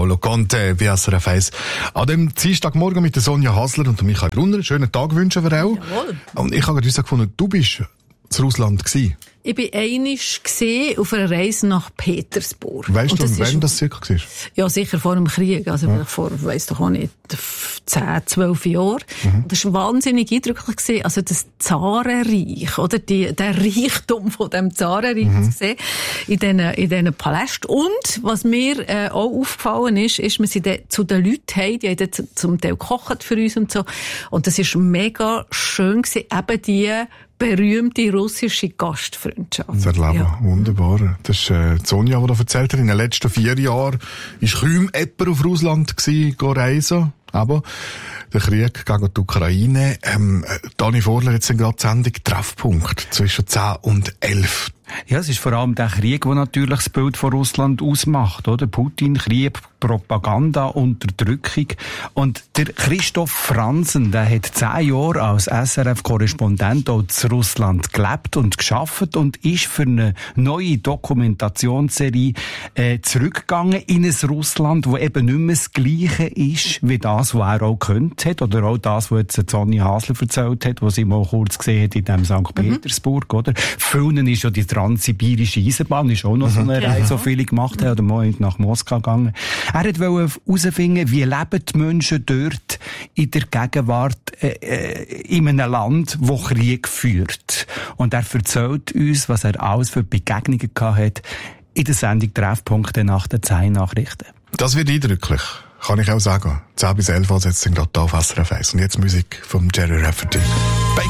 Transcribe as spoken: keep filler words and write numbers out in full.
Paolo Conte bei S R F eins. An dem Dienstagmorgen mit der Sonja Hasler und Michael Brunner. Einen schönen Tag wünschen wir auch. Jawohl. Und ich habe gerade gefunden, du bist zu Russland gewesen. Ich war einmal auf einer Reise nach Petersburg. Weißt du, das wann ist, das circa war? Ja, sicher vor dem Krieg. Also ja. vor, weiss doch auch nicht, zehn, zwölf Jahren. Mhm. Das war wahnsinnig eindrücklich gewesen. Also das Zarenreich, oder? Die, der Reichtum von dem Zarenreich mhm. zu sehen. In diesen, in diesen Palästen. Und, was mir äh, auch aufgefallen ist, ist, wir sind zu den Leuten heim, die haben zum Teil gekocht für uns und so. Und das ist mega schön gewesen, eben die berühmte russische Gastfreundschaft. Das Erleben, ja. Wunderbar. Das ist äh, Sonja, die da erzählt hat, in den letzten vier Jahren ist kaum jemand auf Russland gewesen, go reisen. Aber der Krieg gegen die Ukraine, ähm, Dani Vorler hat gerade die Sendung Treffpunkt zwischen zehn und elf. Ja, es ist vor allem der Krieg, der natürlich das Bild von Russland ausmacht, oder? Putin, Krieg, Propaganda, Unterdrückung. Und der Christoph Franzen, der hat zehn Jahre als S R F-Korrespondent auch zu Russland gelebt und geschafft und ist für eine neue Dokumentationsserie äh, zurückgegangen in ein Russland, wo eben nicht mehr das Gleiche ist, wie das, was er auch gehört hat, oder auch das, was jetzt Sonja Hasler erzählt hat, was sie mal kurz gesehen hat in dem Sankt Petersburg, mhm. oder? Vielen ist ja die transsibirische Eisenbahn, ist auch noch mhm. so eine Reise, so viele gemacht haben, oder mal nach Moskau gegangen. Er wollte herausfinden, wie leben die Menschen dort in der Gegenwart äh, äh, in einem Land, das Krieg führt. Und er erzählt uns, was er alles für Begegnungen gehabt hat in der Sendung Treffpunkte nach den zehn Nachrichten. Das wird eindrücklich, kann ich auch sagen. zehn bis elf Uhr jetzt gerade hier auf S R F eins. Und jetzt Musik von Jerry Rafferty.